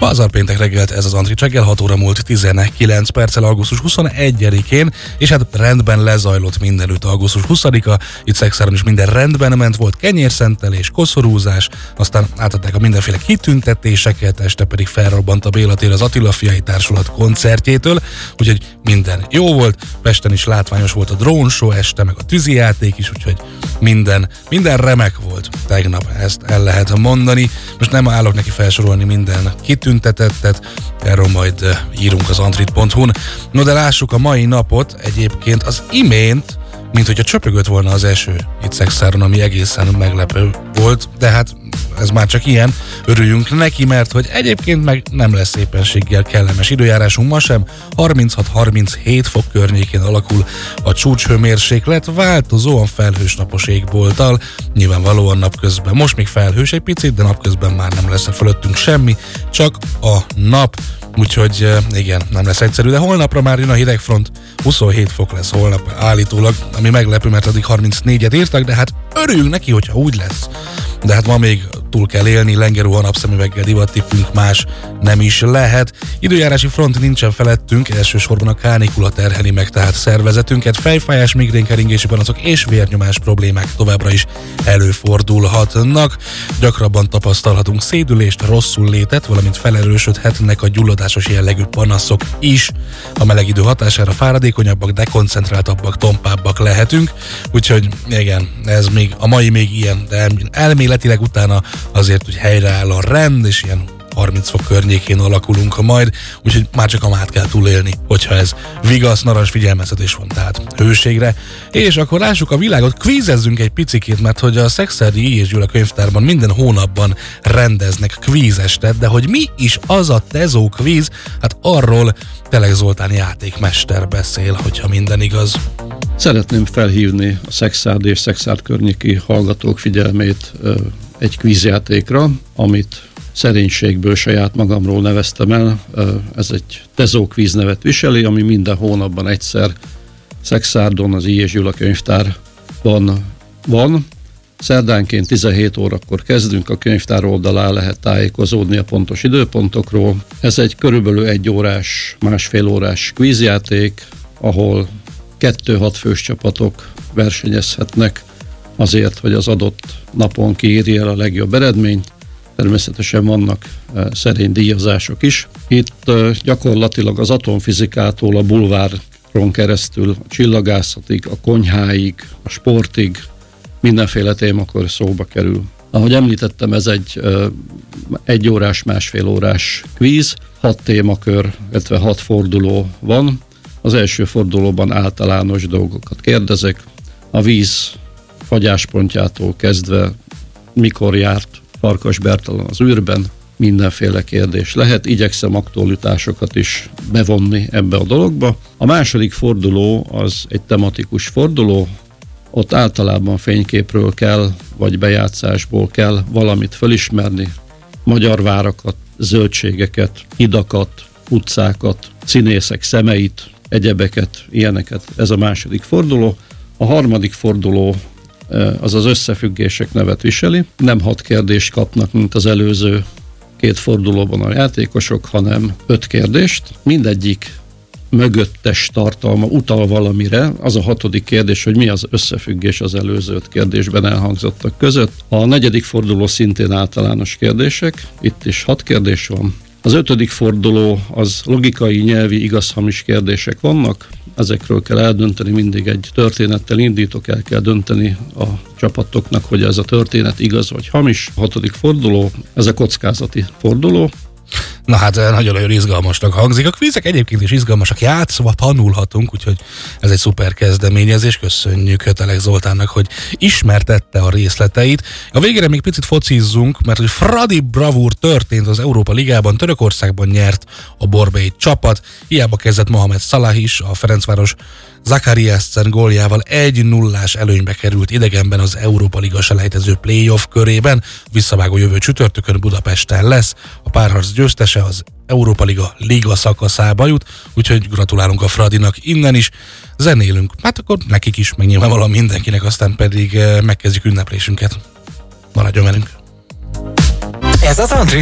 Pazarpéntek reggelt ez az Antrit reggel, 6 óra múlt 19 perccel augusztus 21-én, és hát rendben lezajlott mindenütt augusztus 20-a, itt Szekszáron is minden rendben ment, volt kenyérszentelés, koszorúzás, aztán átadták a mindenféle kitüntetéseket, este pedig felrobbant a Béla tér az Attila Fiai Társulat koncertjétől, úgyhogy minden jó volt, Pesten is látványos volt a drónshow este, meg a tűzijáték is, úgyhogy minden remek volt tegnap, ezt el lehet mondani. Most nem állok neki felsorolni minden kitüntetettet, erről majd írunk az antrit.hu-n. No, de lássuk a mai napot. Egyébként az imént, mint hogyha csöpögött volna az eső itt Szekszáron, ami egészen meglepő volt, de hát ez már csak ilyen, örüljünk neki, mert hogy egyébként meg nem lesz éppenséggel kellemes időjárásunk ma sem, 36-37 fok környékén alakul a csúcshőmérséklet, változóan felhős napos égbolttal, nyilvánvalóan napközben, most még felhős egy picit, de napközben már nem lesz fölöttünk semmi, csak a nap. Úgyhogy igen, nem lesz egyszerű, de holnapra már jön a hidegfront, 27 fok lesz holnap állítólag, ami meglepő, mert addig 34-et írtak, de hát örüljünk neki, hogyha úgy lesz. De hát ma még túl kell élni, lengerúha napszemüveggel, divattippünk más nem is lehet. Időjárási front nincsen felettünk, elsősorban a kánikula terheli meg tehát szervezetünket, fejfájás, migrénkeringési panaszok és vérnyomás problémák továbbra is előfordulhatnak. Gyakrabban tapasztalhatunk szédülést, rosszul létet, valamint felerősödhetnek a gyulladásos jellegű panaszok is. A meleg idő hatására fáradékonyabbak, dekoncentráltabbak, tompábbak lehetünk, úgyhogy igen, ez még a mai még ilyen, de elméletileg utána azért, hogy helyreáll a rend, és ilyen 30 fok környékén alakulunk majd, úgyhogy már csak a mát kell túlélni, hogyha ez vigasz, narancs figyelmeztetés van, tehát hőségre. És akkor lássuk a világot, kvízezzünk egy picikét, mert hogy a Szekszári I. és Gyula könyvtárban minden hónapban rendeznek kvízestet, de hogy mi is az a tezó kvíz, hát arról Telek Zoltán játékmester beszél, hogyha minden igaz. Szeretném felhívni a Szekszád és Szekszád környéki hallgatók figyelmét egy kvízjátékra, amit szerénységből saját magamról neveztem el. Ez egy tezó kvíz nevet viseli, ami minden hónapban egyszer Szekszárdon, az I. és Gyula könyvtárban van. Szerdánként 17 órakor kezdünk, a könyvtár oldalán lehet tájékozódni a pontos időpontokról. Ez egy körülbelül 1 órás, másfél órás kvízjáték, ahol 2-6 fős csapatok versenyezhetnek azért, hogy az adott napon kiírja el a legjobb eredményt. Természetesen vannak szerény díjazások is. Itt gyakorlatilag az atomfizikától a bulváron keresztül a csillagászatig, a konyháig, a sportig mindenféle témakör szóba kerül. Ahogy említettem, ez egy 1 órás, másfél órás kvíz, 6 témakör, illetve 6 forduló van. Az első fordulóban általános dolgokat kérdezek, a víz fagyáspontjától kezdve, mikor járt Farkas Bertalan az űrben, mindenféle kérdés lehet. Igyekszem aktualitásokat is bevonni ebbe a dologba. A második forduló az egy tematikus forduló, ott általában fényképről kell, vagy bejátszásból kell valamit felismerni, magyar várakat, zöldségeket, hidakat, utcákat, színészek szemeit, egyebeket, ilyeneket. Ez a második forduló. A harmadik forduló az az összefüggések nevet viseli. Nem 6 kérdést kapnak, mint az előző 2 fordulóban a játékosok, hanem 5 kérdést. Mindegyik mögöttes tartalma utal valamire. Az a 6. kérdés, hogy mi az összefüggés az előző 5 kérdésben elhangzottak között. A 4. forduló szintén általános kérdések. Itt is 6 kérdés van. Az 5. forduló az logikai, nyelvi, igaz-hamis kérdések vannak. Ezekről kell eldönteni, mindig egy történettel indítok, el kell dönteni a csapatoknak, hogy ez a történet igaz vagy hamis. A 6. forduló, ez a kockázati forduló. Na hát nagyon izgalmasnak hangzik. A kvízek egyébként is izgalmasak, játszva tanulhatunk, úgyhogy ez egy szuper kezdeményezés. Köszönjük Telek Zoltánnak, hogy ismertette a részleteit. A végére még picit focizzunk, mert hogy Fradi bravúr történt az Európa Ligában, Törökországban nyert a Borbély csapat. Hiába kezdett Mohamed Salah is, a Ferencváros Zakariasen góljával 1-0-ás előnybe került idegenben az Európa Liga selejtező playoff körében. Visszavágó jövő csütörtökön Budapesten lesz. A párharc győztese az Európa Liga szakaszába jut, úgyhogy gratulálunk a Fradinak innen is. Zenélünk, hát akkor nekik is, meg nyilvánvalóan mindenkinek, aztán pedig megkezdjük ünneplésünket. Maradjon velünk! Ez az Antrit